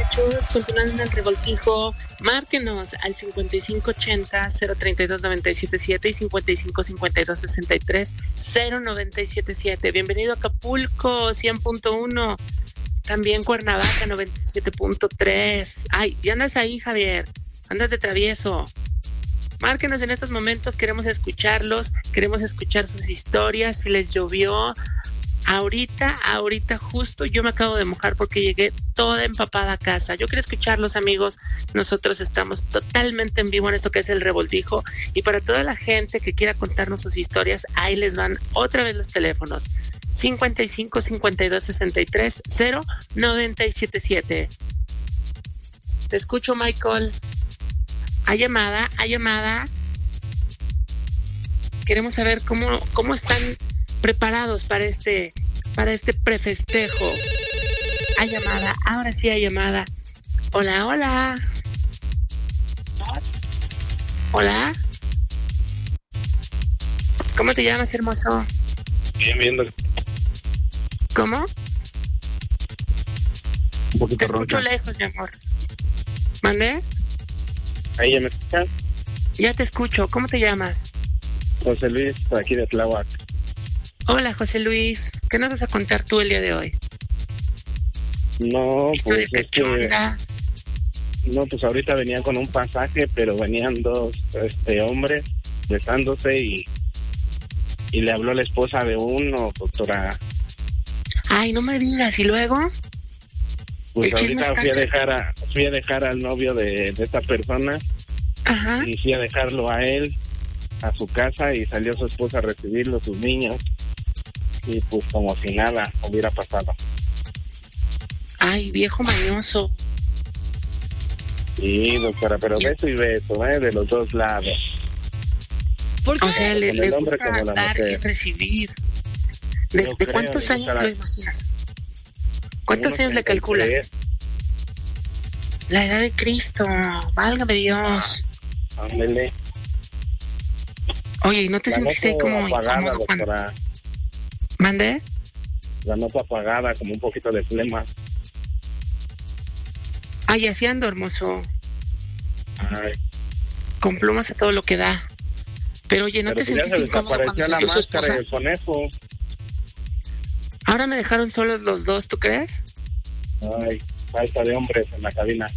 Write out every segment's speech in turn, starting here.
muchachos, continuando en el revoltijo, márquenos al 5580-032-977 y 5552-63-0977. Bienvenido a Acapulco, 100.1, también Cuernavaca, 97.3. Ay, ¿y andas ahí, Javier? ¿Andas de travieso? Márquenos en estos momentos, queremos escucharlos, queremos escuchar sus historias, si les llovió. Ahorita justo yo me acabo de mojar porque llegué toda empapada a casa. Yo quiero escucharlos, amigos. Nosotros estamos totalmente en vivo en esto que es el revoltijo. Y para toda la gente que quiera contarnos sus historias, ahí les van otra vez los teléfonos. 55 52 63 0 977. Te escucho, Michael. ¿Hay llamada? Queremos saber cómo están preparados para este prefestejo. Hay llamada, ahora sí hay llamada. Hola. ¿Cómo te llamas, hermoso? Bien. ¿Cómo? Un poquito te escucho ronca. Lejos, mi amor. ¿Mandé? Ahí ya me escuchas. Ya te escucho. ¿Cómo te llamas? José Luis, aquí de Tláhuac. Hola, José Luis. ¿Qué nos vas a contar tú el día de hoy? No, Historia pues cachonda. pues ahorita venían con un pasaje, pero venían dos hombres besándose y le habló la esposa de uno, doctora. Ay, no me digas. ¿Y luego? Pues El chisme ahorita está fui a dejar al novio de esta persona. Ajá. Y fui a dejarlo a él, a su casa, y salió su esposa a recibirlo, sus niños. Y pues como si nada hubiera pasado. Ay, viejo mañoso. Sí, doctora, pero beso y beso, de los dos lados. ¿Por qué? O sea, le el hombre gusta como la dar y mujer. recibir. ¿De cuántos años lo imaginas? ¿Cuántos años le calculas? La edad de Cristo, válgame Dios. Ándele. Oye, ¿y no te sentiste ahí como apagada, incómodo cuando... doctora? ¿Mandé? La nota apagada, como un poquito de flema. Ay, así ando, hermoso. Ay. Con plumas a todo lo que da. Pero oye, ¿no te sentiste incómodo cuando salió su esposa? Con eso. Ahora me dejaron solos los dos, ¿tú crees? Ay, falta de hombres en la cabina.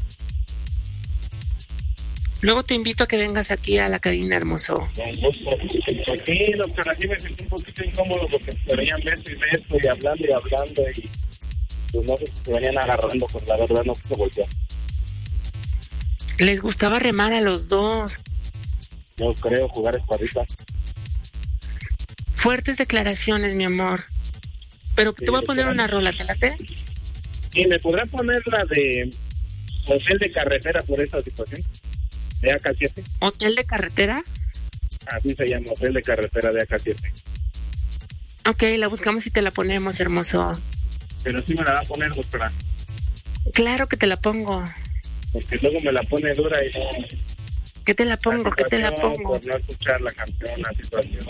Luego te invito a que vengas aquí a la cabina, hermoso. Con gusto. Pues sí, doctora, aquí me sentí un poquito incómodo porque se venían beso y hablando y pues no sé si se venían agarrando, pues la verdad no se volteó. Les gustaba remar a los dos. Yo creo jugar espadita. Fuertes declaraciones, mi amor. Pero Sí, te voy a poner una rola, ¿te late? ¿Y me podrá poner la de hotel de carretera por esta situación? De AK7. ¿Hotel de carretera? Así se llama, hotel de carretera de AK7. Ok, la buscamos y te la ponemos, hermoso. Pero sí me la va a poner, doctora. Claro que te la pongo. Porque luego me la pone dura y no... ¿Qué te la pongo? ¿Qué te la pongo? Por no escuchar la canción, la situación.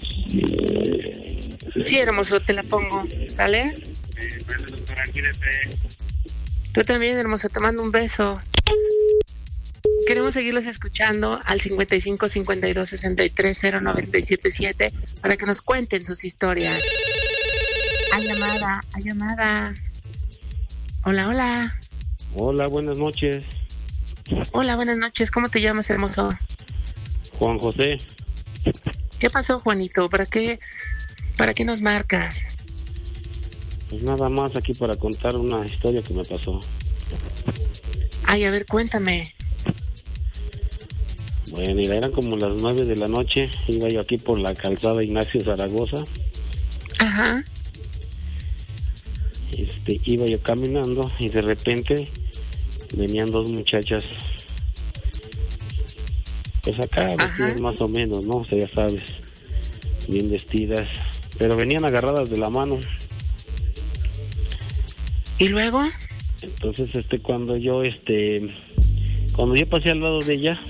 Sí, hermoso, te la pongo. ¿Sale? Sí, vale, doctora, quírese. Tú también, hermoso, te mando un beso. Queremos seguirlos escuchando al 55 52 63 0977 para que nos cuenten sus historias. Hay llamada. Hola. Hola, buenas noches. Hola, buenas noches. ¿Cómo te llamas, hermoso? Juan José. ¿Qué pasó, Juanito? ¿Para qué nos marcas? Pues nada más aquí para contar una historia que me pasó. Ay, a ver, cuéntame. Bueno, mira, eran como las 9 de la noche. Iba yo aquí por la calzada Ignacio Zaragoza. Ajá. Iba yo caminando y de repente venían dos muchachas, pues acá vestidas más o menos, ¿no? O sea, ya sabes, bien vestidas, pero venían agarradas de la mano. ¿Y luego? Entonces, cuando yo pasé al lado de ella,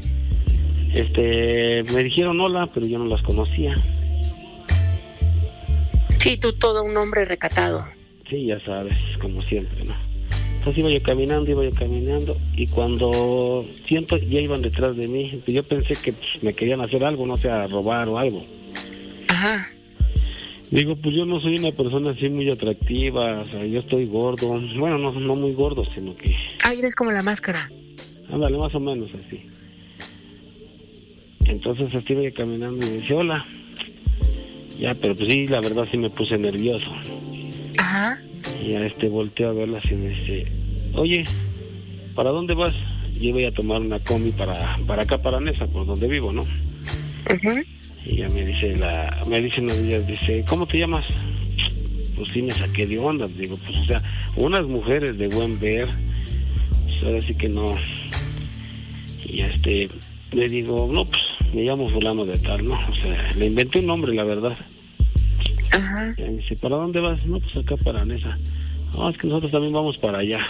me dijeron hola, pero yo no las conocía. Sí, tú todo un hombre recatado. Sí, ya sabes, como siempre, ¿no? Entonces iba yo caminando, y cuando siento, ya iban detrás de mí. Yo pensé que pues, me querían hacer algo, no sé, a robar o algo. Ajá. Digo, pues yo no soy una persona así muy atractiva, o sea, yo estoy gordo. Bueno, no muy gordo, sino que... Ah, eres como la máscara. Ándale, más o menos así. Entonces así iba yo caminando y me dice, hola. Ya, pero pues sí, la verdad sí me puse nervioso. Ajá. Y a volteo a verla y me dice, oye, ¿para dónde vas? Yo voy a tomar una combi para acá, para Nesa, por donde vivo, ¿no? Ajá. Y ella me dice una de ellas, dice, ¿cómo te llamas? Pues sí me saqué de onda, digo, pues o sea, unas mujeres de buen ver, pues ahora sí que no. Y le digo, no, pues me llamo fulano de tal, ¿no? O sea, le inventé un nombre, la verdad. Ajá. Y me dice, ¿para dónde vas? No, pues acá para Nesa. No, es que nosotros también vamos para allá.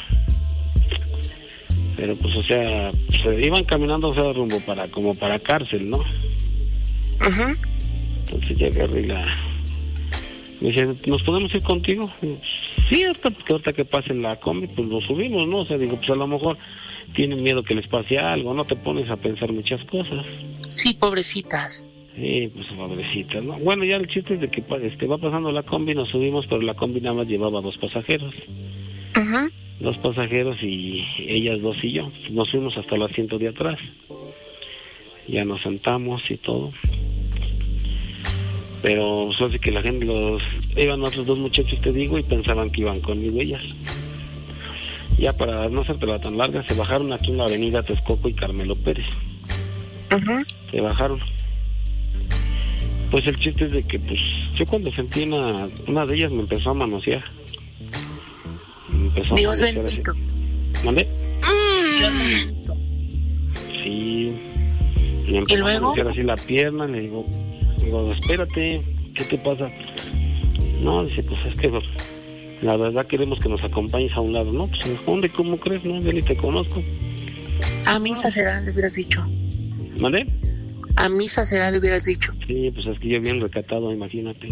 Pero pues, o sea, se iban caminando, o sea, rumbo como para cárcel, ¿no? Ajá. Entonces ya agarré me dice, ¿nos podemos ir contigo? Y, sí, ahorita que pase la combi, pues lo subimos, ¿no? O sea, digo, pues a lo mejor tienen miedo que les pase algo, no te pones a pensar muchas cosas. Sí, pobrecitas. Sí, pues pobrecitas, ¿no? Bueno, ya el chiste es de que va pasando la combi, nos subimos, pero la combi nada más llevaba 2 pasajeros. Ajá. 2 pasajeros y ellas 2 y yo. Nos fuimos hasta el asiento de atrás. Ya nos sentamos y todo. Pero pues así que la gente, iban otros 2 muchachos, te digo, y pensaban que iban conmigo ellas. Ya para no hacértela tan larga, se bajaron aquí en la avenida Texcoco y Carmelo Pérez. Ajá. Se bajaron. Pues el chiste es de que, pues, yo cuando sentí una de ellas me empezó a manosear. Dios bendito. ¿Mande? Dios bendito. Sí. Me empezó a manosear así la pierna, le digo, espérate, ¿qué te pasa? No, dice, pues es que la verdad queremos que nos acompañes a un lado. No, pues ¿dónde? ¿Cómo crees? No, yo ni te conozco. A misa será, le hubieras dicho. ¿Mande? A misa será, le hubieras dicho. Sí, pues es que yo bien recatado, imagínate.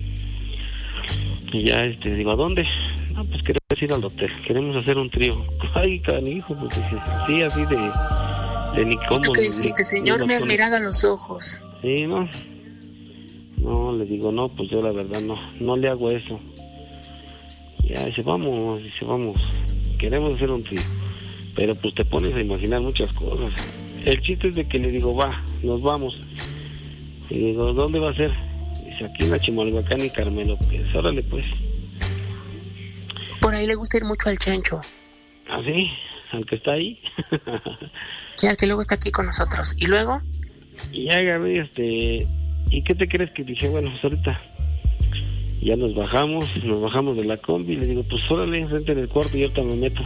Y ya, digo, ¿a dónde? No, pues queremos ir al hotel, queremos hacer un trío. Ay, canijo, pues sí, así de ni cómo. ¿Y tú qué dijiste? Señor, me has mirado a los ojos. Sí, no. No, le digo, no, pues yo la verdad no le hago eso. Ya, dice, vamos, queremos hacer un trío. Pero pues te pones a imaginar muchas cosas. El chiste es de que le digo, nos vamos. Y digo, ¿dónde va a ser? Dice, aquí en la Chimalhuacán y Carmelo. Pues, órale, pues. Por ahí le gusta ir mucho al Chancho. ¿Ah, sí? ¿Al que está ahí? Sí, al que luego está aquí con nosotros. ¿Y luego? Y ya agarré, ¿y qué te crees? Que dije, bueno, pues ahorita ya nos bajamos de la combi. Y le digo, pues órale, vente en el cuarto y ahorita me meto.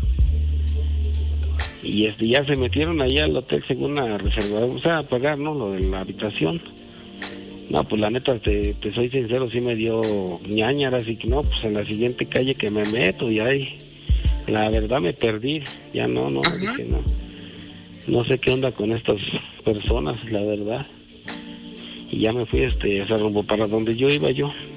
Y ya se metieron allá al hotel según la reserva, o sea, a pagar, ¿no? Lo de la habitación. No, pues la neta, te soy sincero, sí me dio ñañara, así que no, pues en la siguiente calle que me meto y ahí, la verdad me perdí, ya no, dije, no sé qué onda con estas personas, la verdad. Y ya me fui, ese rumbo para donde yo iba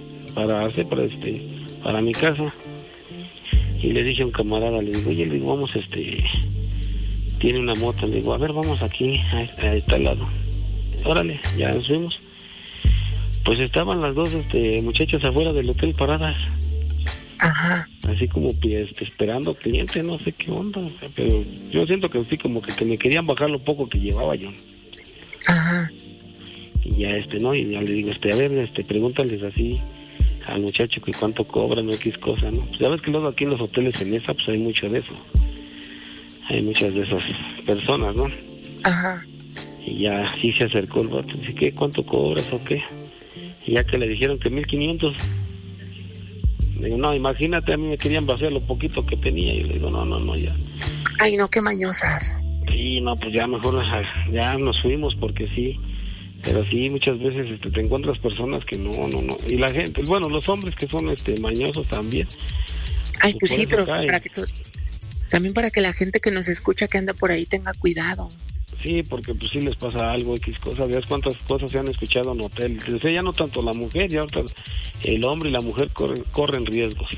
para mi casa. Y le dije a un camarada, le digo, oye, le digo, vamos, tiene una moto, le digo, a ver, vamos aquí, a este lado. Órale, ya nos fuimos. Pues estaban las 2 muchachas afuera del hotel paradas. Ajá. Así como esperando cliente, no sé qué onda, o sea, pero yo siento que sí, como que me querían bajar lo poco que llevaba yo. Ajá. Y ya ¿no? Y ya le digo, a ver, pregúntales así al muchacho que cuánto cobran o X cosa, ¿no? Pues ya ves que luego aquí en los hoteles en esa, pues hay mucho de eso. Hay muchas de esas personas, ¿no? Ajá. Y ya sí se acercó el vato, dice, ¿qué? ¿Cuánto cobras o qué? Y ya que le dijeron que 1,500. Le digo, no, imagínate, a mí me querían vaciar lo poquito que tenía. Y le digo, no, ya. Ay, no, qué mañosas. Sí, no, pues ya mejor, ya nos fuimos porque sí. Pero sí, muchas veces te encuentras personas que no. Y la gente, bueno, los hombres que son mañosos también. Ay, pues sí, pero cae. También para que la gente que nos escucha que anda por ahí tenga cuidado. Sí, porque pues sí les pasa algo, X cosas. ¿Ves cuántas cosas se han escuchado en hotel? O sea, ya no tanto la mujer, ya ahorita el hombre y la mujer corren riesgos.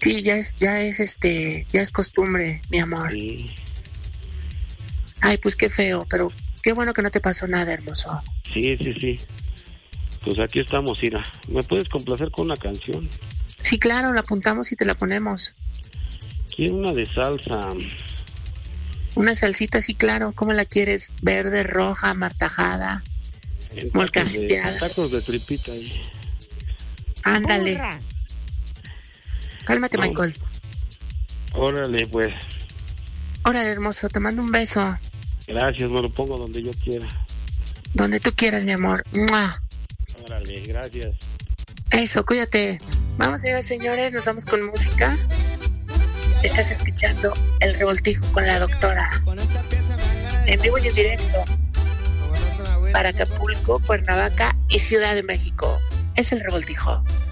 Sí, ya es costumbre, mi amor. Sí. Ay, pues qué feo, pero qué bueno que no te pasó nada, hermoso. Sí. Pues aquí estamos, Ira. ¿Me puedes complacer con una canción? Sí, claro, la apuntamos y te la ponemos. Quiero una de salsa. Una salsita, sí, claro. ¿Cómo la quieres? ¿Verde, roja, martajada, molcajeteada? Tacos de tripita ahí. Ándale. Cálmate, No. Michael. Órale, pues. Órale, hermoso, te mando un beso. Gracias, me lo pongo donde yo quiera. Donde tú quieras, mi amor. ¡Mua! Órale, gracias. Eso, cuídate. Vamos, señores, señores, nos vamos con música. Estás escuchando El Revoltijo con la doctora. En vivo y en directo. Para Acapulco, Cuernavaca y Ciudad de México. Es El Revoltijo.